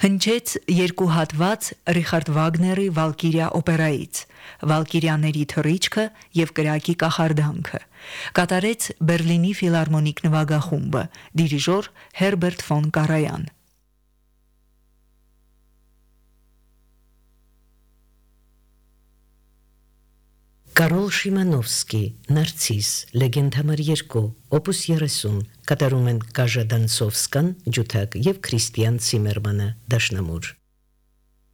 Հնչեց երկու հատված Ռիխարդ Վագների Վալկիրիա օպերայից, Վալկիրիաների թռիչքը և կրակի կախարդանքը, կատարեց Բերլինի ֆիլհարմոնիկ նվագախումբը, դիրիժոր Հերբերտ ֆոն Կարայան։ Կարոլ Շիմանովսկի, Նարցիս, Լեգենդ համար 2, Օպուս 30, կատարում են Կաժա Դանցովսկան, ջութակ և Քրիստիան Ցիմերմանը, դաշնամուր։